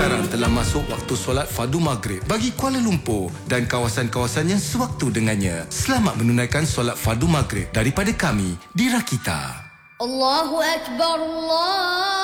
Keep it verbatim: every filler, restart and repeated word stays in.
Sekarang telah masuk waktu solat fardu maghrib bagi Kuala Lumpur dan kawasan-kawasan yang sewaktu dengannya. Selamat menunaikan solat fardu maghrib daripada kami di Rakita. Allahu Akbar, Allah